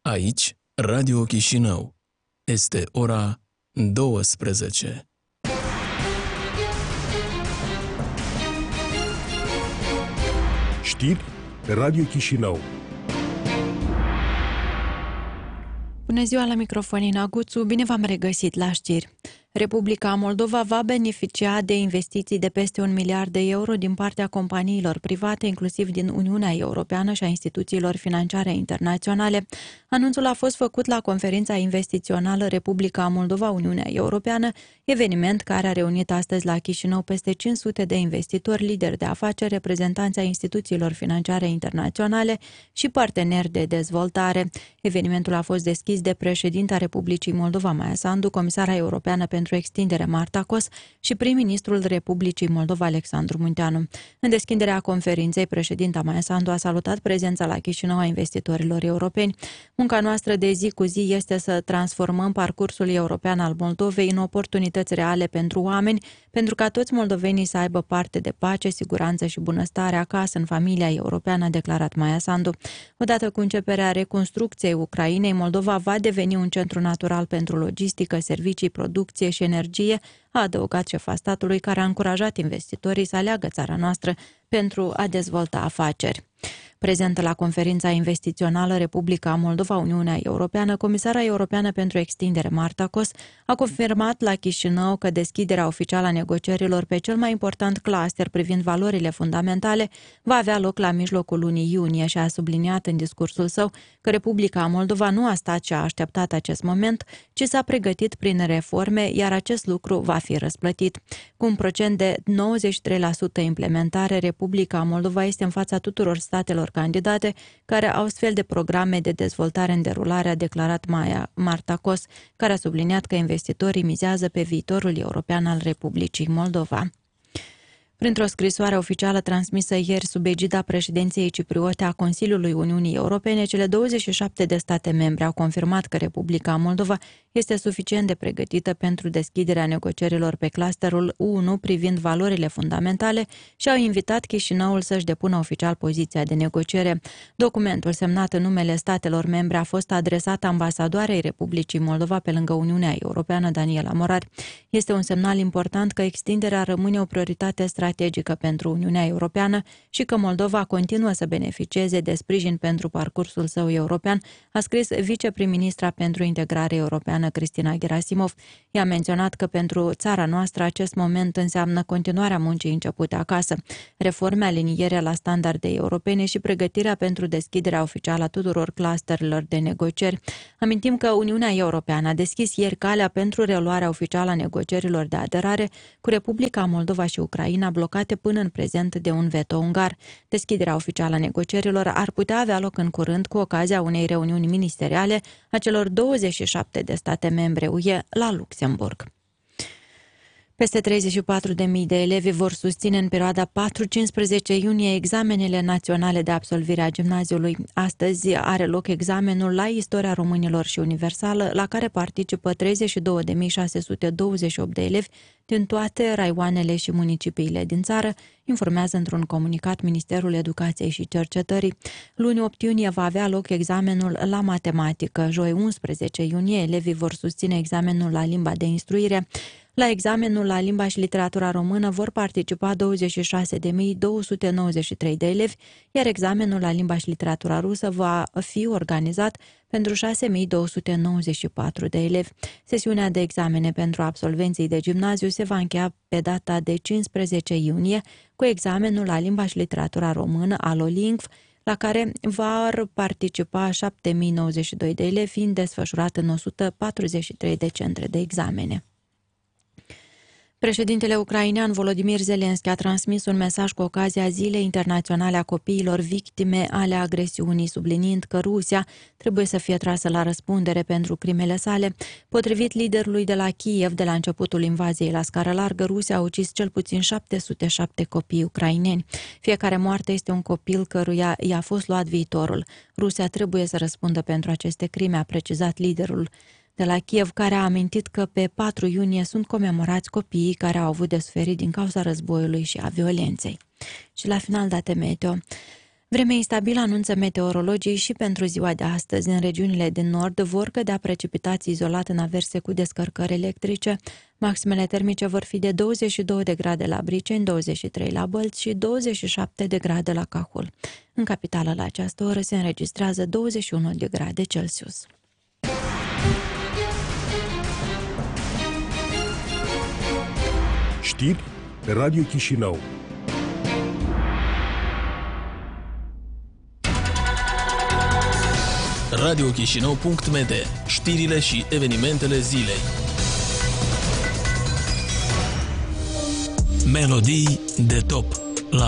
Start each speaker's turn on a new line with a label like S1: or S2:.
S1: Aici, Radio Chișinău. Este ora 12.
S2: Știri Radio Chișinău.
S3: Bună ziua, la microfon Ina Guțu, bine v-am regăsit la știri. Republica Moldova va beneficia de investiții de peste 1 miliard de euro din partea companiilor private, inclusiv din Uniunea Europeană și a instituțiilor financiare internaționale. Anunțul a fost făcut la conferința investițională Republica Moldova-Uniunea Europeană, eveniment care a reunit astăzi la Chișinău peste 500 de investitori, lideri de afaceri, reprezentanți ai instituțiilor financiare internaționale și parteneri de dezvoltare. Evenimentul a fost deschis de președinta Republicii Moldova, Maia Sandu, comisara europeană pentru extindere Marta Kos și prim-ministrul Republicii Moldova, Alexandru Munteanu. În deschiderea conferinței, președinta Maia Sandu a salutat prezența la Chișinău a investitorilor europeni. Munca noastră de zi cu zi este să transformăm parcursul european al Moldovei în oportunități reale pentru oameni, pentru ca toți moldovenii să aibă parte de pace, siguranță și bunăstare acasă, în familia europeană, a declarat Maia Sandu. Odată cu începerea reconstrucției Ucrainei, Moldova va deveni un centru natural pentru logistică, servicii, producție și energie, a adăugat șefa statului, care a încurajat investitorii să aleagă țara noastră pentru a dezvolta afaceri. Prezentă la conferința investițională Republica Moldova-Uniunea Europeană, comisara europeană pentru extindere Marta Kos a confirmat la Chișinău că deschiderea oficială a negocierilor pe cel mai important cluster privind valorile fundamentale va avea loc la mijlocul lunii iunie și a subliniat în discursul său că Republica Moldova nu a stat și a așteptat acest moment, ci s-a pregătit prin reforme, iar acest lucru va fi răsplătit. Cu un procent de 93% implementare, Republica Moldova este în fața tuturor statelor candidate care au astfel de programe de dezvoltare în derulare, a declarat Marta Kos, care a subliniat că investitorii mizează pe viitorul european al Republicii Moldova. Printr-o scrisoare oficială transmisă ieri sub egida președinției cipriote a Consiliului Uniunii Europene, cele 27 de state membre au confirmat că Republica Moldova este suficient de pregătită pentru deschiderea negocierilor pe clusterul 1 privind valorile fundamentale și au invitat Chișinăul să-și depună oficial poziția de negociere. Documentul semnat în numele statelor membre a fost adresat ambasadoarei Republicii Moldova pe lângă Uniunea Europeană, Daniela Morari. Este un semnal important că extinderea rămâne o prioritate strategică pentru Uniunea Europeană și că Moldova continuă să beneficieze de sprijin pentru parcursul său european, a scris viceprim-ministra pentru integrare europeană Cristina Gerasimov. I-a menționat că pentru țara noastră acest moment înseamnă continuarea muncii începute acasă, reforme, alinierea la standarde europene și pregătirea pentru deschiderea oficială a tuturor clusterelor de negocieri. Amintim că Uniunea Europeană a deschis ieri calea pentru reluarea oficială a negocierilor de aderare cu Republica Moldova și Ucraina, blocate până în prezent de un veto ungar. Deschiderea oficială a negocierilor ar putea avea loc în curând cu ocazia unei reuniuni ministeriale a celor 27 de state membre UE la Luxemburg. Peste 34.000 de elevi vor susține în perioada 4-15 iunie examenele naționale de absolvire a gimnaziului. Astăzi are loc examenul la Istoria Românilor și Universală, la care participă 32.628 de elevi din toate raioanele și municipiile din țară, informează într-un comunicat Ministerul Educației și Cercetării. Luni 8 iunie va avea loc examenul la matematică. Joi 11 iunie elevii vor susține examenul la limba de instruire. La examenul la limba și literatura română vor participa 26.293 de elevi, iar examenul la limba și literatura rusă va fi organizat pentru 6.294 de elevi. Sesiunea de examene pentru absolvenții de gimnaziu se va încheia pe data de 15 iunie cu examenul la limba și literatura română, Alolingv, la care vor participa 7.092 de elevi, fiind desfășurat în 143 de centre de examene. Președintele ucrainean Volodymyr Zelensky a transmis un mesaj cu ocazia Zilei Internaționale a Copiilor victime ale agresiunii, subliniind că Rusia trebuie să fie trasă la răspundere pentru crimele sale. Potrivit liderului de la Kiev, de la începutul invaziei la scară largă, Rusia a ucis cel puțin 707 copii ucraineni. Fiecare moarte este un copil căruia i-a fost luat viitorul. Rusia trebuie să răspundă pentru aceste crime, a precizat liderul de la Kiev, care a amintit că pe 4 iunie sunt comemorați copiii care au avut de suferit din cauza războiului și a violenței. Și la final, date meteo. Vreme instabilă anunță meteorologii și pentru ziua de astăzi. În regiunile din nord vor cădea precipitații izolat în averse cu descărcări electrice. Maximele termice vor fi de 22 de grade la Briceni, 23 la Bălți și 27 de grade la Cahul. În capitală la această oră se înregistrează 21 de grade Celsius.
S2: Știri Radio Chișinău.
S1: radiochișinău.md. Știrile și evenimentele zilei. Melodii de top.